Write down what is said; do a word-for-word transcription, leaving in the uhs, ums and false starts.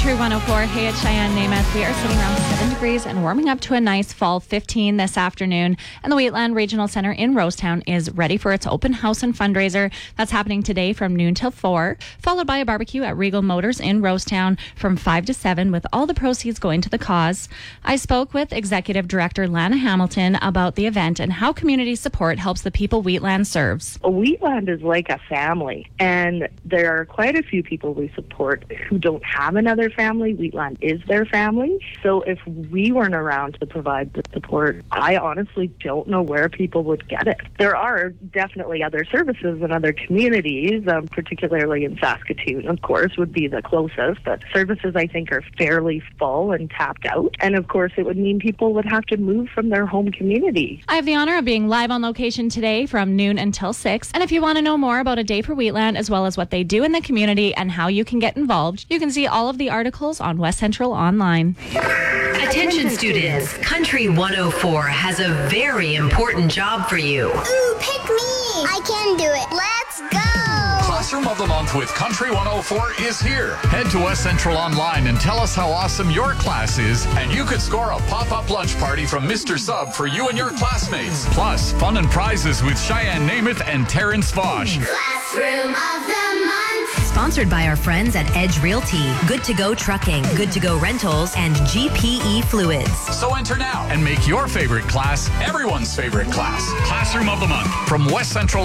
Country one oh four. Hey, it's Cheyenne Namath. We are sitting around seven degrees and warming up to a nice fall fifteen this afternoon. And the Wheatland Regional Center in Rosetown is ready for its open house and fundraiser. That's happening today from noon till four, followed by a barbecue at Regal Motors in Rosetown from five to seven, with all the proceeds going to the cause. I spoke with Executive Director Lana Hamilton about the event and how community support helps the people Wheatland serves. Wheatland is like a family, and there are quite a few people we support who don't have another family. Wheatland is their family. So if we weren't around to provide the support, I honestly don't know where people would get it. There are definitely other services in other communities, um, particularly in Saskatoon, of course, would be the closest. But services, I think, are fairly full and tapped out. And of course, it would mean people would have to move from their home community. I have the honor of being live on location today from noon until six. And if you want to know more about A Day for Wheatland, as well as what they do in the community and how you can get involved, you can see all of the articles on West Central Online. Attention students, Country one oh four has a very important job for you. Ooh, pick me! I can do it. Let's go! Classroom of the Month with Country one oh four is here. Head to West Central Online and tell us how awesome your class is, and you could score a pop-up lunch party from Mister Sub for you and your classmates. Plus, fun and prizes with Cheyenne Namath and Terrence Vosh. Classroom of the Month. Sponsored by our friends at Edge Realty, Good to Go Trucking, Good to Go Rentals, and G P E Fluids. So enter now and make your favorite class everyone's favorite class. Classroom of the Month from West Central